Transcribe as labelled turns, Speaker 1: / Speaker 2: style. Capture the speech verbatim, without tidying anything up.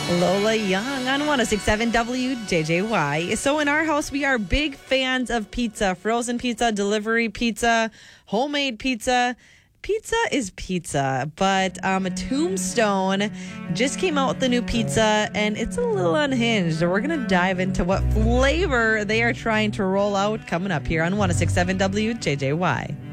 Speaker 1: Lola Young on one oh six point seven W J J Y. So in our house, we are big fans of pizza. Frozen pizza, delivery pizza, homemade pizza. Pizza is pizza, but um, Tombstone just came out with the new pizza, and it's a little unhinged. We're going to dive into what flavor they are trying to roll out coming up here on one oh six point seven W J J Y.